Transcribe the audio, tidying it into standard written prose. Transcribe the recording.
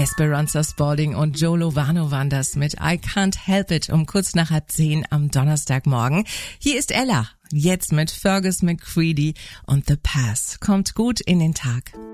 Esperanza Spalding und Joe Lovano waren das mit I Can't Help It um kurz nach 9:30 am Donnerstagmorgen. Hier ist Ella, jetzt mit Fergus McCready und The Pass. Kommt gut in den Tag.